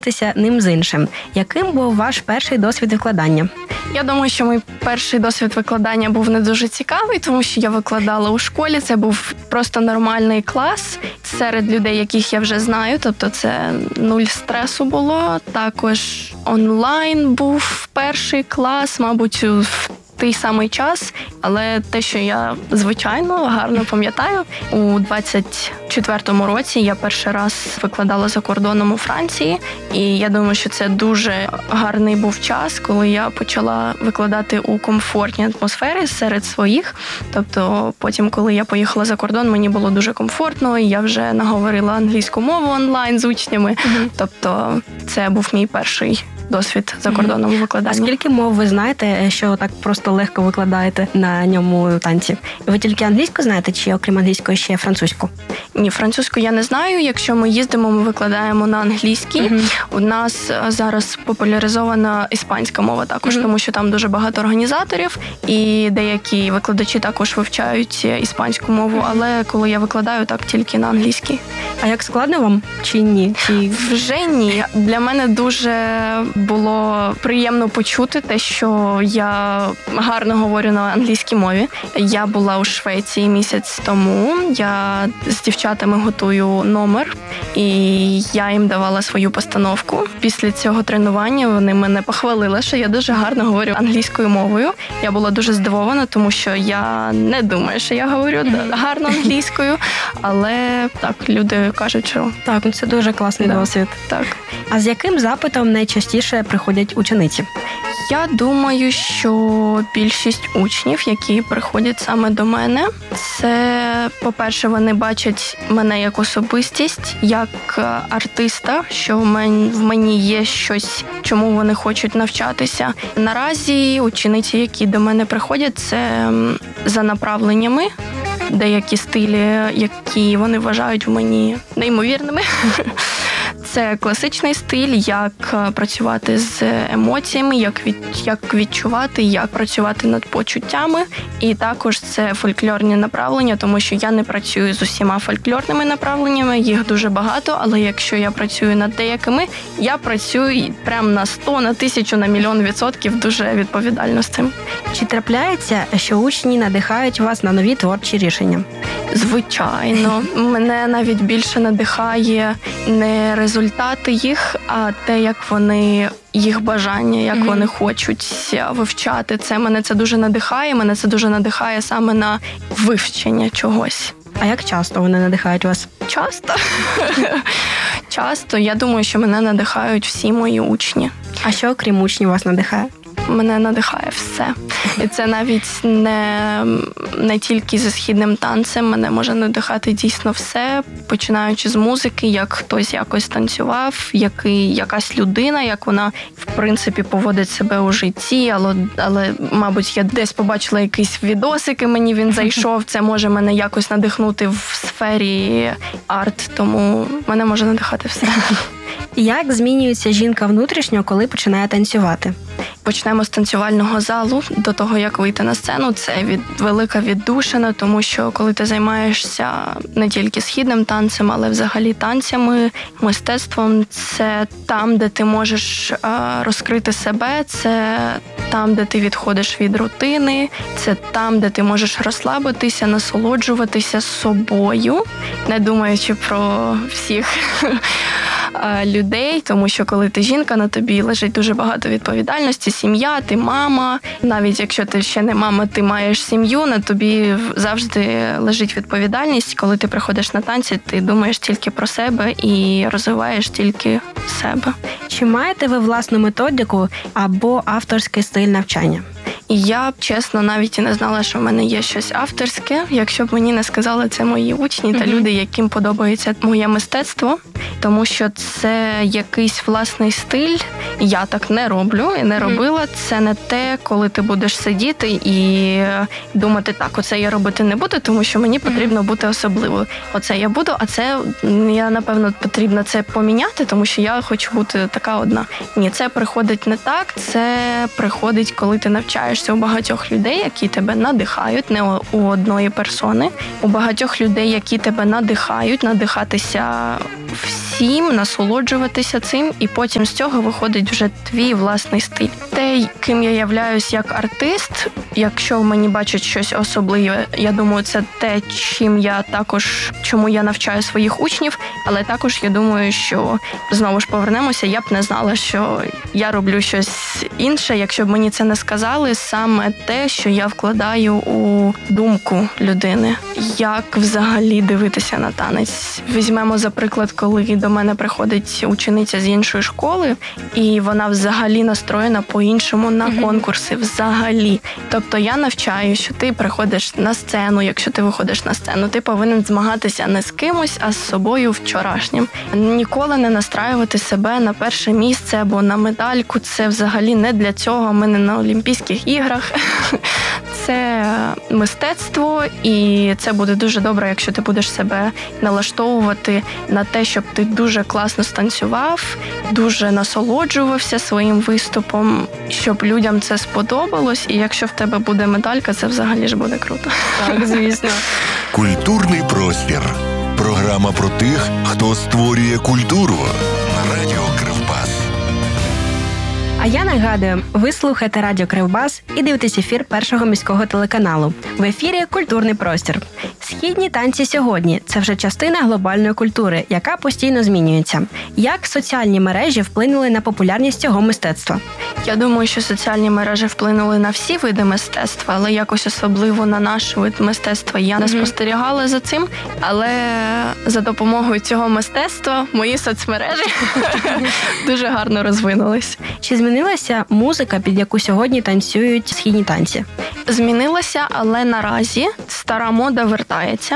ним з іншим. Яким був ваш перший досвід викладання? Я думаю, що мій перший досвід викладання був не дуже цікавий, тому що я викладала у школі. Це був просто нормальний клас серед людей, яких я вже знаю. Тобто це нуль стресу було. Також онлайн був перший клас, мабуть, в той самий час. Але те, що я, звичайно, гарно пам'ятаю, у 24-му році я перший раз викладала за кордоном у Франції. І я думаю, що це дуже гарний був час, коли я почала викладати у комфортній атмосфері серед своїх. Тобто потім, коли я поїхала за кордон, мені було дуже комфортно, і я вже наговорила англійську мову онлайн з учнями. Тобто це був мій перший досвід за кордоном викладання. А скільки мов ви знаєте, що так просто легко викладаєте на ньому танці? Ви тільки англійську знаєте, чи окрім англійської ще французьку? Ні, французьку я не знаю. Якщо ми їздимо, ми викладаємо на англійській. У нас зараз популяризована іспанська мова також, тому що там дуже багато організаторів, і деякі викладачі також вивчають іспанську мову, але коли я викладаю, так тільки на англійській. А як складно вам чи ні? Вже ні. Для мене дуже було приємно почути те, що я гарно говорю на англійській мові. Я була у Швеції місяць тому. Я з дівчатами готую номер, і я їм давала свою постановку. Після цього тренування вони мене похвалили, що я дуже гарно говорю англійською мовою. Я була дуже здивована, тому що я не думаю, що я говорю гарно англійською, але так, люди кажуть, що так, це дуже класний досвід. Так. А з яким запитом найчастіше приходять учениці? Я думаю, що більшість учнів, які приходять саме до мене, це, по-перше, вони бачать мене як особистість, як артиста, що в мені є щось, чому вони хочуть навчатися. Наразі учениці, які до мене приходять, це за направленнями, деякі стилі, які вони вважають в мені неймовірними. Це класичний стиль, як працювати з емоціями, як відчувати, як працювати над почуттями. І також це фольклорні направлення, тому що я не працюю з усіма фольклорними направленнями, їх дуже багато, але якщо я працюю над деякими, я працюю прям на 100, на 1000, на мільйон % дуже відповідально з цим. Чи трапляється, що учні надихають вас на нові творчі рішення? Звичайно. Мене навіть більше надихає не результати їх, а те, як вони, їх бажання, як вони хочуть вивчати. Мене це дуже надихає. Мене це дуже надихає саме на вивчення чогось. А як часто вони надихають вас? Часто. Часто. Я думаю, що мене надихають всі мої учні. А що, окрім учнів, вас надихає? Мене надихає все. І це навіть не тільки зі східним танцем. Мене може надихати дійсно все, починаючи з музики, як хтось якось танцював, якась людина, як вона, в принципі, поводить себе у житті. Але, мабуть, я десь побачила якийсь відосик, і мені він зайшов. Це може мене якось надихнути в сфері арт, тому мене може надихати все. Як змінюється жінка внутрішньо, коли починає танцювати? Почнемо з танцювального залу. До того, як вийти на сцену, це велика віддушина, тому що коли ти займаєшся не тільки східним танцем, але взагалі танцями, мистецтвом, це там, де ти можеш розкрити себе, це там, де ти відходиш від рутини, це там, де ти можеш розслабитися, насолоджуватися собою, не думаючи про всіх людей, тому що коли ти жінка, на тобі лежить дуже багато відповідальності, сім'я, ти мама. Навіть якщо ти ще не мама, ти маєш сім'ю, на тобі завжди лежить відповідальність. Коли ти приходиш на танці, ти думаєш тільки про себе і розвиваєш тільки себе. Чи маєте ви власну методику або авторський стиль навчання? І я, чесно, навіть і не знала, що в мене є щось авторське, якщо б мені не сказали це мої учні та люди, яким подобається моє мистецтво, тому що це якийсь власний стиль. Я так не роблю і не робила. Це не те, коли ти будеш сидіти і думати, так, оце я робити не буду, тому що мені потрібно бути особливою. Оце я буду, а це я, напевно, потрібно це поміняти, тому що я хочу бути така одна. Ні, це приходить не так, це приходить, коли ти навчаєшся у багатьох людей, які тебе надихають, не у одної персони, у багатьох людей, які тебе надихають, надихатися всі всім, насолоджуватися цим, і потім з цього виходить вже твій власний стиль. Те, ким я являюсь як артист, якщо в мені бачать щось особливе, я думаю, це те, чому я навчаю своїх учнів, але також я думаю, що, знову ж повернемося, я б не знала, що я роблю щось інше, якщо б мені це не сказали, саме те, що я вкладаю у думку людини. Як взагалі дивитися на танець? Візьмемо, за приклад, коли до мене приходить учениця з іншої школи, і вона взагалі настроєна по-іншому на конкурси, взагалі. Тобто я навчаю, що ти приходиш на сцену, якщо ти виходиш на сцену, ти повинен змагатися не з кимось, а з собою вчорашнім. Ніколи не настраювати себе на перше місце або на медальку. Це взагалі не для цього. Ми не на Олімпійських іграх. Це мистецтво, і це буде дуже добре, якщо ти будеш себе налаштовувати на те, щоб ти дуже класно станцював, дуже насолоджувався своїм виступом, щоб людям це сподобалось, і якщо в тебе буде медалька, це взагалі ж буде круто. Так, звісно. Культурний простір. Програма про тих, хто створює культуру. На радіо Кривбас. А я нагадую, ви слухаєте Радіо Кривбас і дивитесь ефір Першого міського телеканалу. В ефірі «Культурний простір». Східні танці сьогодні – це вже частина глобальної культури, яка постійно змінюється. Як соціальні мережі вплинули на популярність цього мистецтва? Я думаю, що соціальні мережі вплинули на всі види мистецтва, але якось особливо на наш вид мистецтва я не спостерігала за цим. Але за допомогою цього мистецтва мої соцмережі дуже гарно розвинулись. Чи змінилася музика, під яку сьогодні танцюють східні танці? Змінилася, але наразі стара мода вертається.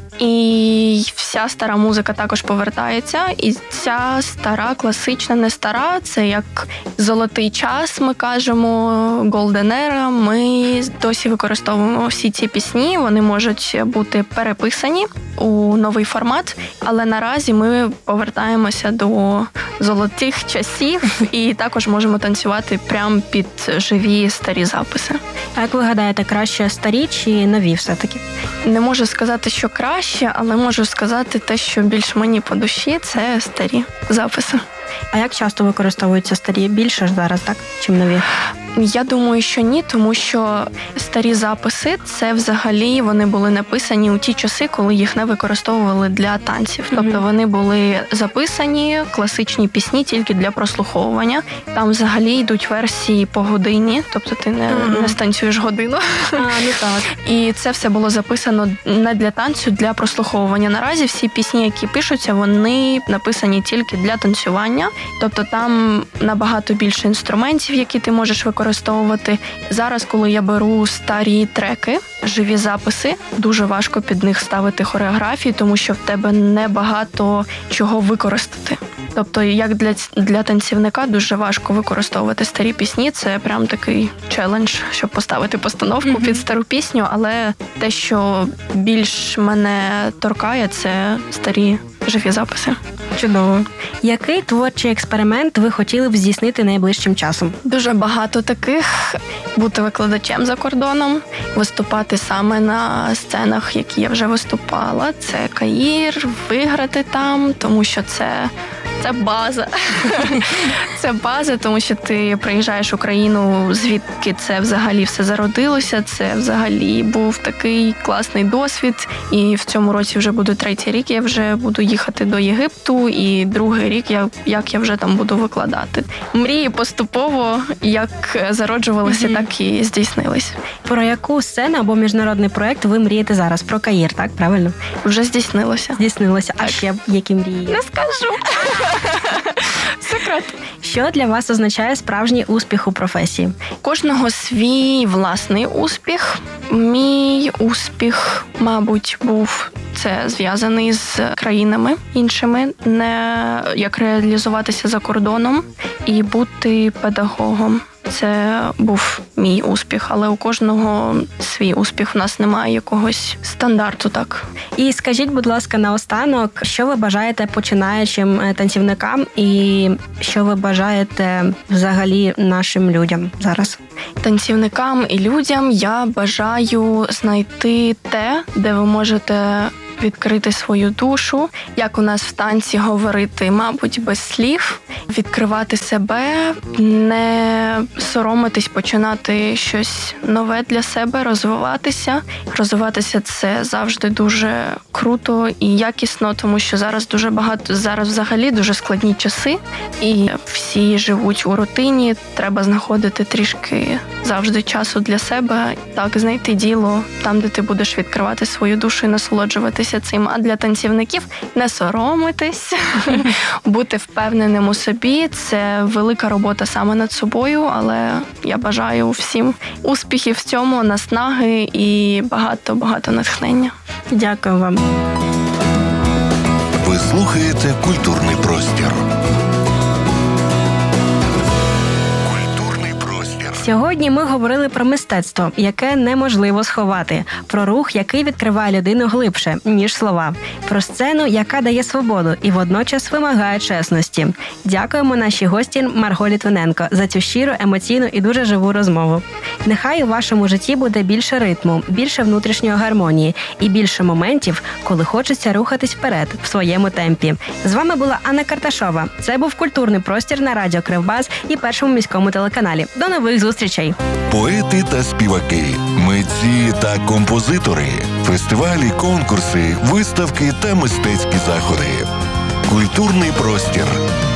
І вся стара музика також повертається. І ця стара, класична, не стара, це як золотий час, ми кажемо, Golden Era. Ми досі використовуємо всі ці пісні, вони можуть бути переписані у новий формат, але наразі ми повертаємося до золотих часів і також можемо танцювати прямо під живі старі записи. А як ви гадаєте, краще старі чи нові все-таки? Не можу сказати, що краще, але можу сказати те, що більш мені по душі, це старі записи. А як часто використовуються старі? Більше ж зараз, так? Чим нові? Я думаю, що ні, тому що старі записи, це взагалі вони були написані у ті часи, коли їх не використовували для танців. Тобто вони були записані, класичні пісні тільки для прослуховування. Там взагалі йдуть версії по годині, тобто ти не станцюєш годину. Так. І це все було записано не для танцю, для прослуховування. Наразі всі пісні, які пишуться, вони написані тільки для танцювання. Тобто там набагато більше інструментів, які ти можеш використовувати. Зараз, коли я беру старі треки, живі записи, дуже важко під них ставити хореографії, тому що в тебе небагато чого використати. Тобто, як для танцівника дуже важко використовувати старі пісні. Це прям такий челендж, щоб поставити постановку під стару пісню, але те, що більш мене торкає, це старі живі записи. Чудово. Який творчий експеримент ви хотіли б здійснити найближчим часом? Дуже багато таких. Бути викладачем за кордоном, виступати саме на сценах, які я вже виступала. Це Каїр, виграти там, тому що це база. Це база, тому що ти приїжджаєш в Україну, звідки це взагалі все зародилося. Це взагалі був такий класний досвід. І в цьому році вже буде 3-й рік, я вже буду їхати до Єгипту, і 2-й рік, як я вже там буду викладати. Мрії поступово, як зароджувалися, так і здійснились. Про яку сцену або міжнародний проєкт ви мрієте зараз? Про Каїр, так? Правильно? Вже здійснилося. Здійснилося. А ще які мрії? Не скажу. Секрет. Що для вас означає справжній успіх у професії? Кожного свій власний успіх. Мій успіх, мабуть, був це зв'язаний з країнами іншими, не як реалізуватися за кордоном і бути педагогом. Це був мій успіх, але у кожного свій успіх. У нас немає якогось стандарту, так. І скажіть, будь ласка, наостанок, що ви бажаєте починаючим танцівникам і що ви бажаєте взагалі нашим людям зараз? Танцівникам і людям я бажаю знайти те, де ви можете відкрити свою душу, як у нас в танці говорити, мабуть, без слів, відкривати себе, не соромитись, починати щось нове для себе, розвиватися. Розвиватися – це завжди дуже круто і якісно, тому що зараз взагалі дуже складні часи, і всі живуть у рутині, треба знаходити трішки завжди часу для себе, так, знайти діло там, де ти будеш відкривати свою душу і насолоджуватися цим. А для танцівників не соромитись, бути впевненим у собі. Це велика робота саме над собою, але я бажаю всім успіхів в цьому, наснаги і багато натхнення. Дякую вам. Ви слухаєте «Культурний простір». Культурний простір. Сьогодні ми говорили про мистецтво, яке неможливо сховати, про рух, який відкриває людину глибше, ніж слова, про сцену, яка дає свободу і водночас вимагає чесності. Дякуємо нашій гості Марго Літвиненко за цю щиру, емоційну і дуже живу розмову. Нехай у вашому житті буде більше ритму, більше внутрішньої гармонії і більше моментів, коли хочеться рухатись вперед в своєму темпі. З вами була Анна Карташова. Це був «Культурний простір» на радіо Кривбас і Першому міському телеканалі. До нових зустрічей! Поети та співаки, митці та композитори, фестивалі, конкурси, виставки та мистецькі заходи. Культурний простір.